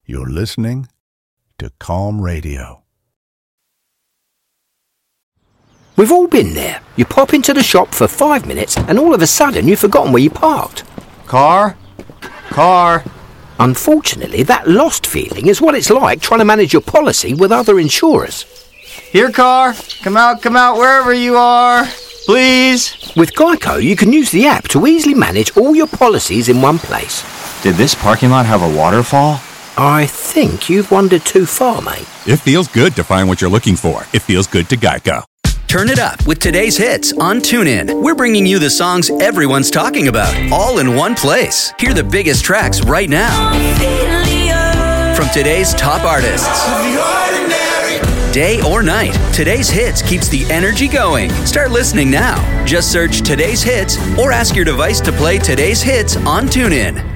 You're listening to Calm Radio. We've all been there. You pop into the shop for 5 minutes and all of a sudden you've forgotten where you parked. Car? Unfortunately, that lost feeling is what it's like trying to manage your policy with other insurers. Here, car. Come out, wherever you are. Please. With Geico, you can use the app to easily manage all your policies in one place. Did this parking lot have a waterfall? I think you've wandered too far, mate. It feels good to find what you're looking for. It feels good to Geico. Turn it up with today's hits on TuneIn. We're bringing you the songs everyone's talking about, all in one place. Hear the biggest tracks right now from today's top artists. Day or night, today's hits keeps the energy going. Start listening now. Just search today's hits or ask your device to play today's hits on TuneIn.